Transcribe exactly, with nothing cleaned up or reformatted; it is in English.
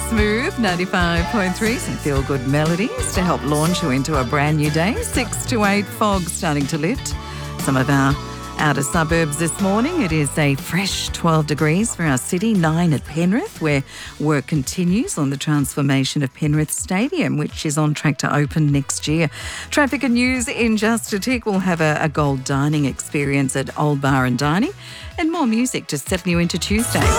Smooth ninety-five point three, some feel-good melodies to help launch you into a brand new day. Six to eight, fog starting to lift. Some of our outer suburbs this morning, it is a fresh twelve degrees for our city, nine at Penrith, where work continues on the transformation of Penrith Stadium, which is on track to open next year. Traffic and news in just a tick. We'll have a, a gold dining experience at Old Bar and Dining, and more music to settle you into Tuesday.